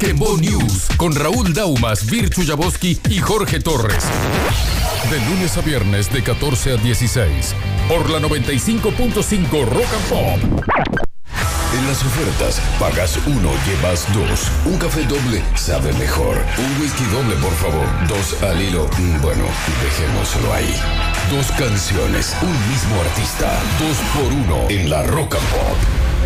Quembo News con Raúl Daumas, Virchu Yaboski y Jorge Torres. De lunes a viernes de 14 a 16 por la 95.5 Rock and Pop. En las ofertas, pagas 1, llevas 2. Un café doble sabe mejor. Un whisky doble, por favor. 2 al hilo. Bueno, dejémoslo ahí. 2 canciones, un mismo artista. 2 por 1 en la Rock and Pop.